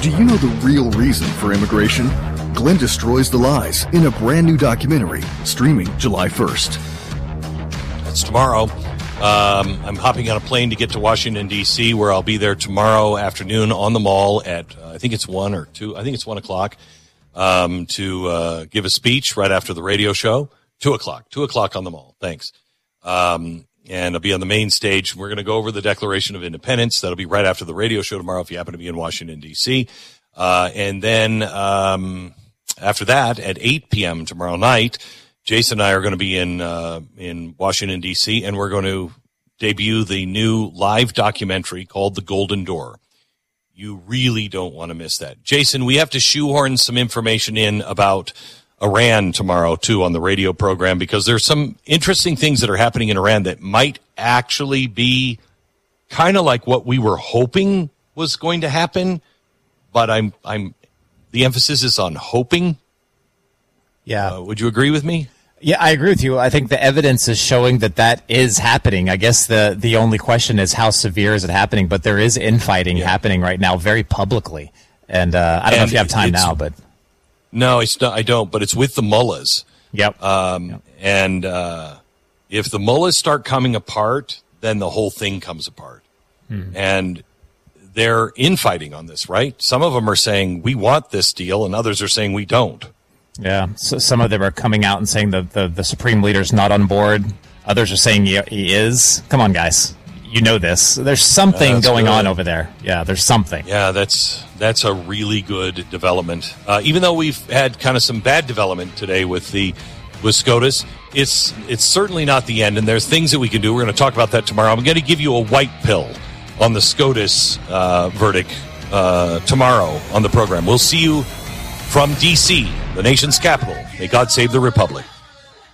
Do you know the real reason for immigration? Glenn destroys the lies in a brand new documentary, streaming July 1st. It's tomorrow. I'm hopping on a plane to get to Washington, D.C., where I'll be there tomorrow afternoon on the Mall at, I think it's 1 or 2, I think it's 1 o'clock, to give a speech right after the radio show. 2 o'clock on the Mall. Thanks. And I'll be on the main stage. We're going to go over the Declaration of Independence. That'll be right after the radio show tomorrow if you happen to be in Washington, D.C. And then after that, at 8 p.m. tomorrow night, Jason and I are going to be in Washington, D.C., and we're going to debut the new live documentary called The Golden Door. You really don't want to miss that. Jason, we have to shoehorn some information in about Iran tomorrow, too, on the radio program, because there's some interesting things that are happening in Iran that might actually be kind of like what we were hoping was going to happen, but the emphasis is on hoping. Yeah. Would you agree with me? Yeah, I agree with you. I think the evidence is showing that is happening. I guess the only question is how severe is it happening, but there is infighting happening right now very publicly. And I don't know if you have time now, but... No, I don't, but it's with the mullahs. Yep. And if the mullahs start coming apart, then the whole thing comes apart. And they're infighting on this, right? Some of them are saying, we want this deal, and others are saying, we don't. Yeah, so some of them are coming out and saying that the supreme leader's not on board. Others are saying he is. Come on, guys. You know this. There's something going on over there. Yeah, there's something. Yeah, that's a really good development. Even though we've had kind of some bad development today with SCOTUS, it's certainly not the end, and there's things that we can do. We're going to talk about that tomorrow. I'm going to give you a white pill on the SCOTUS verdict tomorrow on the program. We'll see you from D.C., the nation's capital. May God save the Republic.